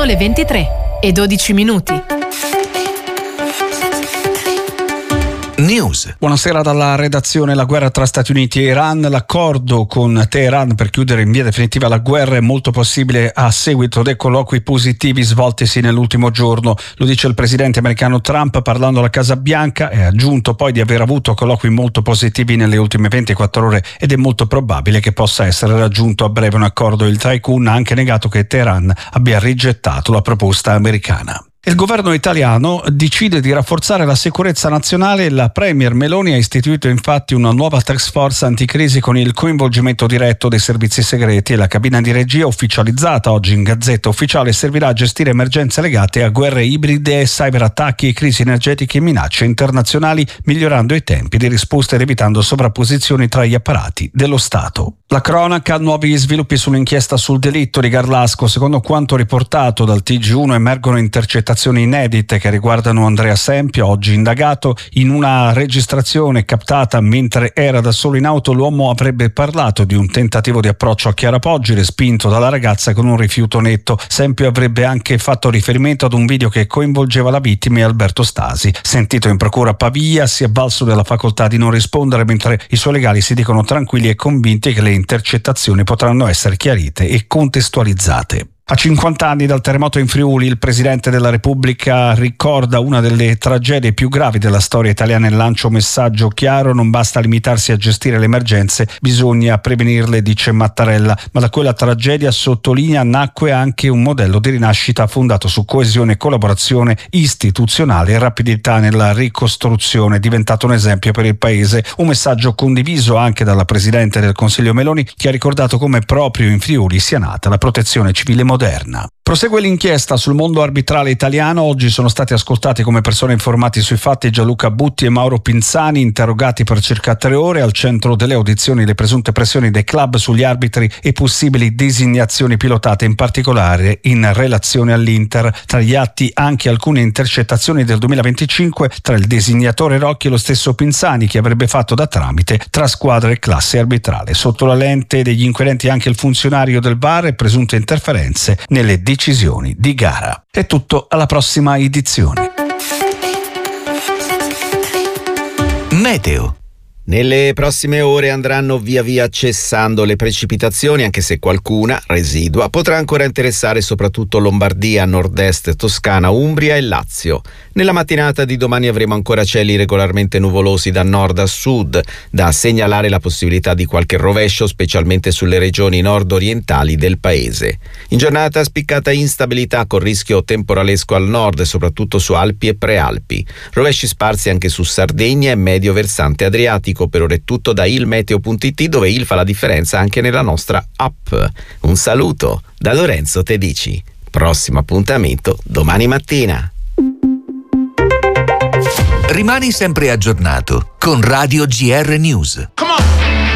Sono le 23:12. News. Buonasera dalla redazione. La guerra tra Stati Uniti e Iran. L'accordo con Teheran per chiudere in via definitiva la guerra è molto possibile a seguito dei colloqui positivi svoltisi nell'ultimo giorno. Lo dice il presidente americano Trump parlando alla Casa Bianca e ha aggiunto poi di aver avuto colloqui molto positivi nelle ultime 24 ore ed è molto probabile che possa essere raggiunto a breve un accordo. Il Tycoon ha anche negato che Teheran abbia rigettato la proposta americana. Il governo italiano decide di rafforzare la sicurezza nazionale e la premier Meloni ha istituito infatti una nuova task force anticrisi con il coinvolgimento diretto dei servizi segreti e la cabina di regia ufficializzata oggi in Gazzetta Ufficiale servirà a gestire emergenze legate a guerre ibride, cyberattacchi e crisi energetiche e minacce internazionali, migliorando i tempi di risposta ed evitando sovrapposizioni tra gli apparati dello Stato. La cronaca, nuovi sviluppi sull'inchiesta sul delitto di Garlasco. Secondo quanto riportato dal TG1 emergono intercettazioni inedite che riguardano Andrea Sempio, oggi indagato. In una registrazione captata mentre era da solo in auto, l'uomo avrebbe parlato di un tentativo di approccio a Chiara Poggi respinto dalla ragazza con un rifiuto netto. Sempio avrebbe anche fatto riferimento ad un video che coinvolgeva la vittima e Alberto Stasi. Sentito in procura a Pavia, si è avvalso della facoltà di non rispondere, mentre i suoi legali si dicono tranquilli e convinti che le intercettazioni potranno essere chiarite e contestualizzate. A 50 anni dal terremoto in Friuli, il Presidente della Repubblica ricorda una delle tragedie più gravi della storia italiana e lancia un messaggio chiaro: non basta limitarsi a gestire le emergenze, bisogna prevenirle, dice Mattarella. Ma da quella tragedia, sottolinea, nacque anche un modello di rinascita fondato su coesione e collaborazione istituzionale e rapidità nella ricostruzione, diventato un esempio per il Paese. Un messaggio condiviso anche dalla Presidente del Consiglio Meloni, che ha ricordato come proprio in Friuli sia nata la protezione civile moderna. Prosegue l'inchiesta sul mondo arbitrale italiano. Oggi sono stati ascoltati come persone informati sui fatti Gianluca Butti e Mauro Pinzani, interrogati per circa 3 ore. Al centro delle audizioni le presunte pressioni dei club sugli arbitri e possibili designazioni pilotate, in particolare in relazione all'Inter. Tra gli atti anche alcune intercettazioni del 2025 tra il designatore Rocchi e lo stesso Pinzani, che avrebbe fatto da tramite tra squadre e classe arbitrale. Sotto la lente degli inquirenti anche il funzionario del VAR e presunte interferenze nelle decisioni di gara. È tutto, alla prossima edizione. Meteo. Nelle prossime ore andranno via via cessando le precipitazioni, anche se qualcuna residua potrà ancora interessare soprattutto Lombardia, nord-est, Toscana, Umbria e Lazio. Nella mattinata di domani avremo ancora cieli regolarmente nuvolosi da nord a sud, da segnalare la possibilità di qualche rovescio, specialmente sulle regioni nord-orientali del paese. In giornata spiccata instabilità con rischio temporalesco al nord, soprattutto su Alpi e Prealpi. Rovesci sparsi anche su Sardegna e medio versante adriatico. Per ora è tutto da ilmeteo.it, dove il fa la differenza anche nella nostra app. Un saluto da Lorenzo Tedici. Prossimo appuntamento domani mattina. Rimani sempre aggiornato con Radio GR News.